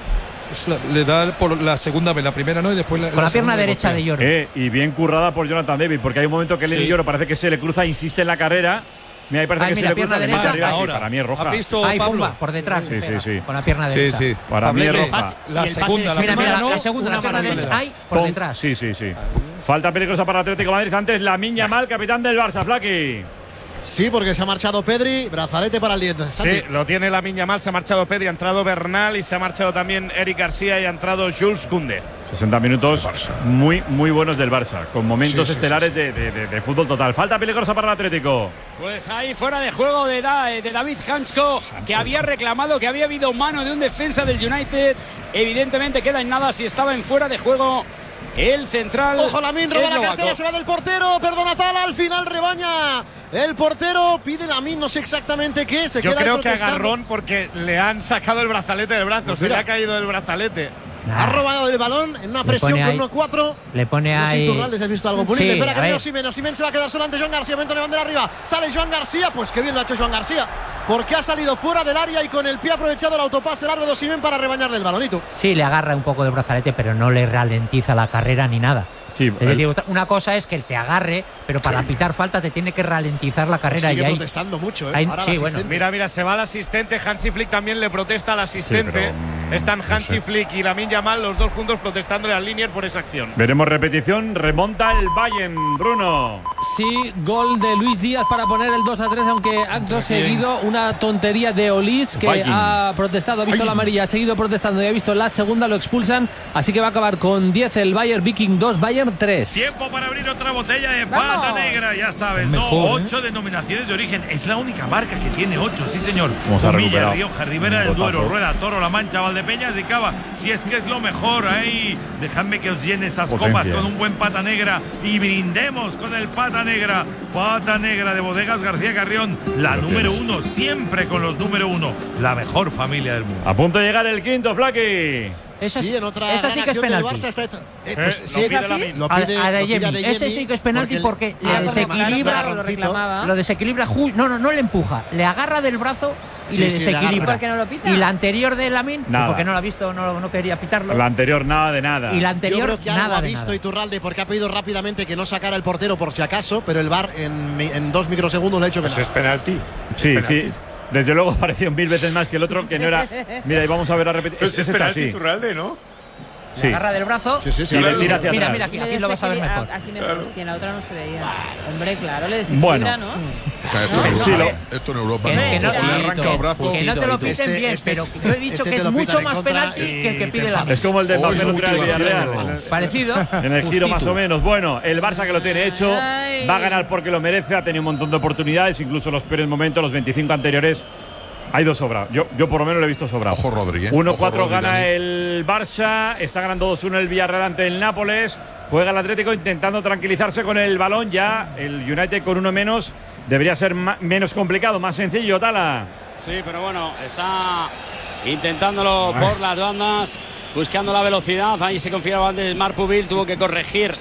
es la- le da por la segunda vez, la primera no, y después la, Con la pierna segunda derecha golpea. de Lloro. Eh, y bien currada por Jonathan David, porque hay un momento que Lenny Sí. Lloro parece que se le cruza, insiste en la carrera. Mira, ahí parece Ay, que mira, se le cruza, pierna le mete derecha. arriba, sí, Ahora, para mí es roja. ¿has visto, Ahí, Pablo? pumba, por detrás. Sí, sí, sí. Con la pierna Sí, derecha. sí. Para mí es Hablé- roja. La segunda, la Mira, primera mira, no. la segunda, la una pierna mano derecha. libre. Ahí, por Tom- detrás. Sí, sí, sí. Falta peligrosa para el Atlético de Madrid. Antes Lamine Yamal, capitán del Barça, Flaky. Sí, porque se ha marchado Pedri, brazalete para el diente. Sí, lo tiene Lamine Yamal, se ha marchado Pedri, ha entrado Bernal y se ha marchado también Eric García y ha entrado Jules Koundé. sesenta minutos muy, muy buenos del Barça, con momentos Sí, sí, estelares De, de, de- de fútbol total. Falta peligrosa para el Atlético. Pues ahí fuera de juego de, Da- de David Hansko, que había reclamado que había habido mano de un defensa del United. Evidentemente queda en nada si estaba en fuera de juego el central. Ojo, Lamine, roba la eslovaco. cartera, se va del portero. Perdona, Tala, al final rebaña el portero. Pide Lamine, no sé exactamente qué. Se Yo queda creo que protestando. agarrón porque le han sacado el brazalete del brazo, Pues se le mira. ha caído el brazalete. Ha robado el balón en una presión pone con ahí- uno cuatro. Le pone No sé si ahí. Iturralde, ¿has visto algo punible? Sí, Espera a que viene ver. Osimhen. Osimhen se va a quedar solo ante Joan García. Momento de bandera arriba. Sale Joan García. Pues qué bien lo ha hecho Joan García. Porque ha salido fuera del área y con el pie ha aprovechado el autopase largo de Osimhen para rebañarle el balonito. Sí, le agarra un poco del brazalete, pero no le ralentiza la carrera ni nada. Sí, Es decir, otra- una cosa es que él te agarre, pero para pitar falta te tiene que ralentizar la carrera. Sigue y ahí, protestando mucho, ¿eh? ahí- Ahora sí, el bueno. asistente. Mira, mira, se va el asistente. Hansi Flick también le protesta al asistente. pero, mm, Están no Hansi sé. Flick y Lamine Yamal, los dos juntos protestándole al Linier por esa acción. Veremos repetición. Remonta el Bayern, Bruno. Sí, gol de Luis Díaz para poner el dos a tres, aunque acto seguido una tontería de Olís que Viking. ha protestado, ha visto la amarilla, ha seguido protestando y ha visto la segunda, lo expulsan, así que va a acabar con diez el Bayern, Viking dos, Bayern tres. Tiempo para abrir otra botella de pata negra, ya sabes, ¿no? Mejor, ¿eh? Ocho denominaciones de origen. Es la única marca que tiene ocho, sí señor. Cómo se ha Humilla, recuperado. Rioja, Ribera del Un Duero, botazo. Rueda, Toro, La Mancha, Valdepeñas y Cava. Si es que es lo mejor, ahí. Dejadme que os llene esas Potencia. copas con un buen pata negra y brindemos con el pata negra. Pata negra de Bodegas García Carrión, la Lo número tienes. uno, siempre con los número uno. La mejor familia del mundo. A punto de llegar el quinto, Flaky. Esa, Sí, en otra esa gran sí que es acción del penalti. Barça está- eh, Eh, pues, lo sí, pide Lamine. lo A- pide, a lo Adeyemi. pide Adeyemi Ese sí que es penalti porque, le- le le desequilibra, marca lo el reclamaba. lo desequilibra ju- no, no, no le empuja, le agarra del brazo y Sí, le sí, le desequilibra. agarra. ¿Por qué no lo pita? Y la anterior de Lamine, Nada. porque no lo ha visto, no, no quería pitarlo. La anterior, nada de nada. Y la Yo anterior, creo que algo nada ha de visto nada. Iturralde porque ha pedido rápidamente que no sacara el portero por si acaso, pero el V A R en, mi- en dos microsegundos le ha hecho que Pues no. es penalti. Sí, Es sí. penalti. Desde luego pareció mil veces más que el otro, que no era. Mira, y vamos a ver la repetición. Pues es Este está penalti, así. Iturralde, ¿no? Le Sí. agarra del brazo Sí, sí, sí, Y le claro. tira hacia mira, atrás. mira, aquí, Le aquí lo vas a ver desequilibra- mejor. Aquí mejor, si en la otra no se veía. Hombre, claro, le desequilibra, Bueno. ¿no? Esto, en Sí, Europa, lo- esto en Europa Que, no. que no, O le arranca el que- brazo. que no te lo piten Este- bien, este- pero yo he dicho este que te es lo pitan mucho en más contra penalti y que el que te pide la enfadas. Es como el de O Mbappé es contra el mutilación, Villarreal. o- Parecido. En el giro más Justito. o menos. Bueno, el Barça que lo tiene hecho Ay. va a ganar porque lo merece. Ha tenido un montón de oportunidades, incluso los peores momentos, los veinticinco anteriores. Ha ido sobrado. Yo, yo por lo menos lo he visto sobrado. Ojo, Rodri, ¿eh? uno Ojo, cuatro Rodri, gana Dani. el Barça. Está ganando dos uno el Villarreal ante el Nápoles. Juega el Atlético intentando tranquilizarse con el balón. Ya el United con uno menos debería ser ma- menos complicado, más sencillo, Tala. Sí, pero bueno, está intentándolo por las bandas, buscando la velocidad. Ahí se confiaba antes Marpubil, tuvo que corregir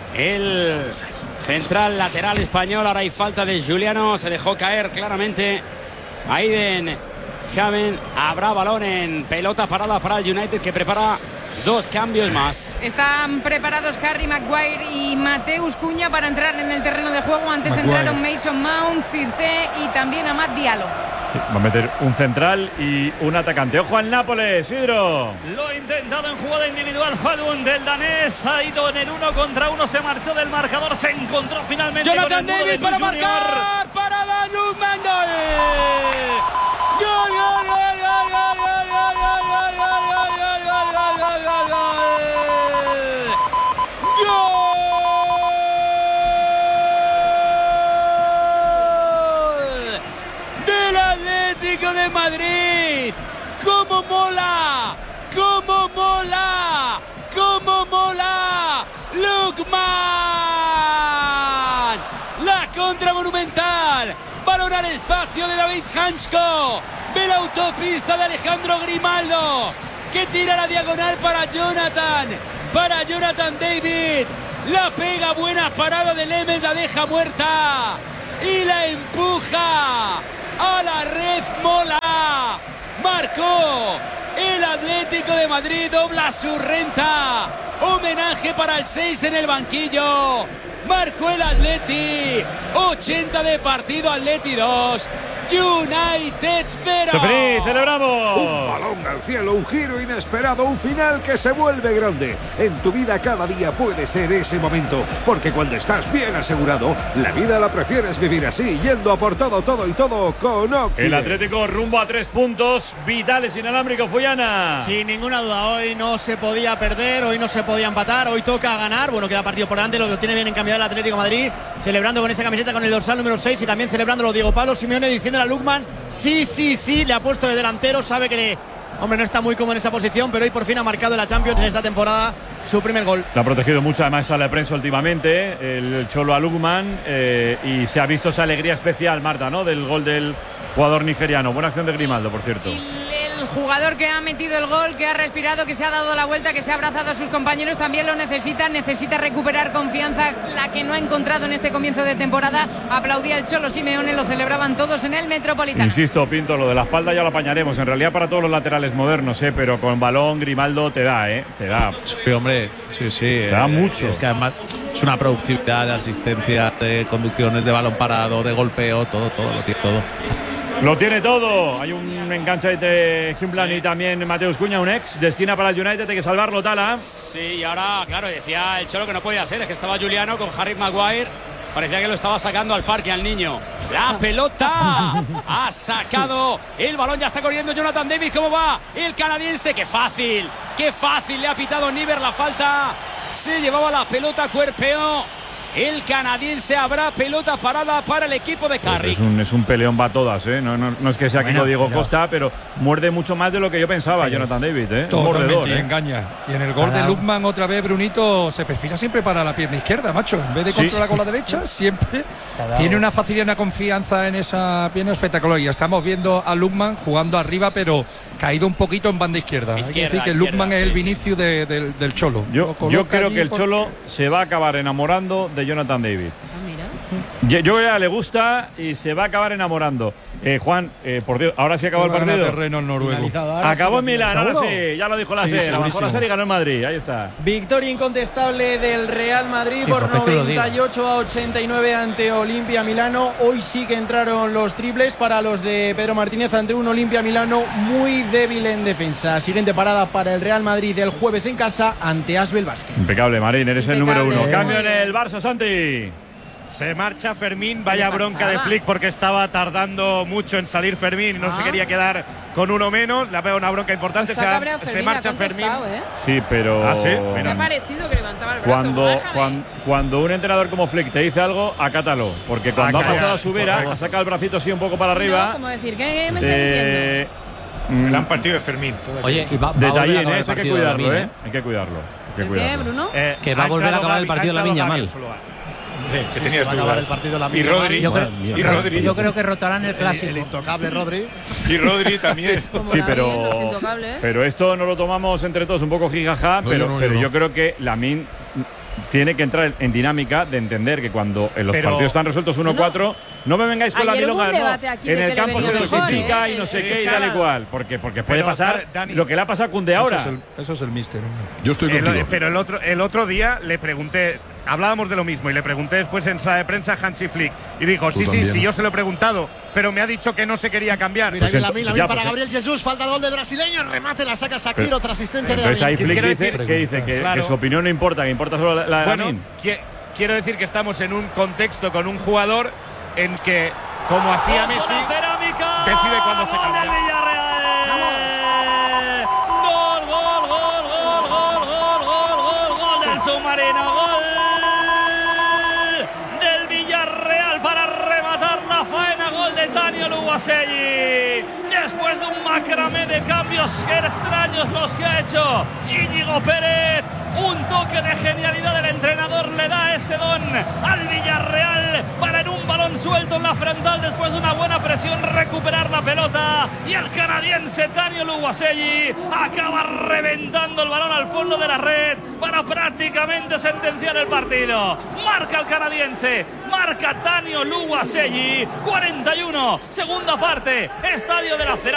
el central lateral español. Ahora hay falta de Juliano, se dejó caer claramente Aiden Javen. Habrá balón en pelota parada para el United, que prepara dos cambios más. Están preparados Harry Maguire y Mateus Cuña para entrar en el terreno de juego. Antes Maguire. entraron Mason Mount, Circe y también Amad Diallo. Sí, va a meter un central y un atacante. Ojo al Nápoles, Isidro. Lo ha intentado en jugada individual Falun del danés. Ha ido en el uno contra uno. Se marchó del marcador. Se encontró finalmente Jonathan con el muro de David para Luis Junior. marcar. Para Danus Mendel. Gol, gol, gol, gol, gol, gol, gol, gol, gol, gol, gol, gol, gol, gol, gol, gol, gol. Gol del Atlético de Madrid. ¡Cómo mola! ¡Cómo mola! ¡Cómo mola! ¡Lukman! La contra monumental. Balón al espacio de David Hansko. Ve la autopista de Alejandro Grimaldo, que tira la diagonal para Jonathan. Para Jonathan David. La pega, buena parada de Lemes, la deja muerta. Y la empuja a la red. Mola. Marcó El Atlético de Madrid dobla su renta. Homenaje para el seis en el banquillo. Marcó el Atleti. ochenta de partido, Atleti dos. United cero. Sofrí, celebramos. Un balón al cielo, un giro inesperado, un final que se vuelve grande. En tu vida cada día puede ser ese momento, porque cuando estás bien asegurado, la vida la prefieres vivir así, yendo a por todo, todo y todo con Occi. El Atlético rumbo a tres puntos vitales, inalámbrico, Fuyana. Sin ninguna duda, hoy no se podía perder, hoy no se podía empatar, hoy toca ganar. Bueno, queda partido por delante, lo que tiene bien encaminado el Atlético de Madrid, celebrando con esa camiseta con el dorsal número seis y también celebrándolo Diego Pablo Simeone, diciendo a Lukman, sí, sí, sí, le ha puesto de delantero, sabe que le, hombre, no está muy cómodo en esa posición, pero hoy por fin ha marcado en la Champions en esta temporada su primer gol. Lo ha protegido mucho además a la prensa últimamente, el Cholo a Lukman, eh, y se ha visto esa alegría especial, Marta, ¿no?, del gol del jugador nigeriano. Buena acción de Grimaldo, por cierto. El jugador que ha metido el gol, que ha respirado, que se ha dado la vuelta, que se ha abrazado a sus compañeros, también lo necesita, necesita recuperar confianza, la que no ha encontrado en este comienzo de temporada. Aplaudía el Cholo Simeone, lo celebraban todos en el Metropolitano. Insisto, Pinto, lo de la espalda ya lo apañaremos. En realidad para todos los laterales modernos, ¿eh? Pero con balón Grimaldo te da, ¿eh? Te da. Sí, hombre, sí, sí. Te da eh, mucho. Es que además es una productividad de asistencia, de conducciones, de balón parado, de golpeo, todo, todo, lo tiene todo. Lo tiene todo. Hay un enganche entre Humblan sí. y también Mateus Cunha, un ex de esquina para el United. Hay que salvarlo, Tala. Sí, y ahora, claro, decía el Cholo que no podía ser. Es que estaba Juliano con Harry Maguire. Parecía que lo estaba sacando al parque al niño. La pelota ha sacado el balón. Ya está corriendo Jonathan David. ¿Cómo va el canadiense? ¡Qué fácil! ¡Qué fácil! Le ha pitado Niver la falta. Se llevaba la pelota, cuerpeó el canadiense. Habrá pelota parada para el equipo de Carrick. Es un, es un peleón va todas, ¿eh? No, no, no es que sea bueno, Diego pero... Costa, pero muerde mucho más de lo que yo pensaba, pero Jonathan David, ¿eh? Totalmente, y ¿eh? engaña. Y en el gol de Lukman otra vez Brunito se perfila siempre para la pierna izquierda, macho. En vez de controlar sí. con la derecha, siempre tiene una facilidad y una confianza en esa pierna espectacular. Y estamos viendo a Lukman jugando arriba, pero caído un poquito en banda izquierda. izquierda Hay que decir que Lukman sí, es el Vinicius sí. de, de, del Cholo. Yo, yo creo que el Cholo porque... se va a acabar enamorando de Jonathan David. Yo, yo ya le gusta y se va a acabar enamorando. Eh, Juan, eh, por Dios, ahora sí acabó el partido. Terreno noruego. Acabó en Milán, ahora sí, ya lo dijo la serie. Sí, bajó la serie y ganó en Madrid, ahí está. Victoria incontestable del Real Madrid sí, por noventa y ocho a ochenta y nueve ante Olimpia Milano. Hoy sí que entraron los triples para los de Pedro Martínez ante un Olimpia Milano muy débil en defensa. Siguiente parada para el Real Madrid el jueves en casa ante Asbel Basket. Impecable, Marín, eres Impecable. el número uno. Cambio en el Barça, Santi. Se marcha Fermín, vaya bronca de Flick porque estaba tardando mucho en salir Fermín y no ah. se quería quedar con uno menos. Le ha pegado una bronca importante. Se, ha, Fermín, se marcha Fermín. ¿eh? Sí, pero. ¿Ah, sí? Me ha parecido que levantaba el brazo. Cuando, cuando, cuando un entrenador como Flick te dice algo, acátalo. Porque cuando ah, ha pasado a su vera, ha sacado el bracito así un poco para sí, arriba. No, como decir, ¿qué me está eh, diciendo? El gran partido de Fermín. Oye, y va, va Detallín, ¿eh? Hay que cuidarlo, ¿eh? Hay que cuidarlo. Hay que cuidarlo. ¿Qué, Bruno? Eh, que va a volver a acabar el partido Lamine Yamal. Sí, que sí, tenías va a acabar el partido la y Rodri, yo, creo, y Rodri. yo creo que rotarán el clásico. El, el intocable Rodri. Y Rodri también. Sí, pero, pero esto no lo tomamos entre todos un poco jijaja, no, pero, yo, no, pero yo, no. yo creo que Lamine tiene que entrar en dinámica de entender que cuando en los pero, partidos están resueltos uno cuatro, no, no me vengáis con la milonga, no. En el campo se dosifica ¿eh? y no sé qué y tal y cual, porque, porque puede pero, pasar Dani, lo que le ha pasado a Koundé ahora. Eso es el, eso es el míster. Yo estoy contigo. El, pero el otro, el otro día le pregunté, hablábamos de lo mismo y le pregunté después en sala de prensa a Hansi Flick y dijo, sí, sí, sí, yo se lo he preguntado, pero me ha dicho que no se quería cambiar. Mira, pues la mil, la mil para Gabriel Jesús, falta el gol de brasileño, remate, la saca Shakir, otra asistente de Entonces ahí Flick dice, ¿qué dice? Que, claro. que su opinión no importa, que importa solo la, la bueno, de que, quiero decir que estamos en un contexto con un jugador en que, como hacía Messi, decide cuándo se cambia. Gol, gol, gol, gol, gol, gol, gol, gol, gol del submarino, gol del Villarreal para rematar la faena, gol de Tánio Luaselli. Después de un macramé de cambios extraños los que ha hecho Íñigo Pérez, un toque de genialidad del entrenador le da ese don al Villarreal para en un balón suelto en la frontal después de una buena presión recuperar la pelota y el canadiense Tánio Luaselli acaba reventando el balón al fondo de la red para prácticamente sentenciar el partido. Marca el canadiense, marca Tánio Luaselli, cuarenta y uno, segunda parte, Estadio de la Ceramica.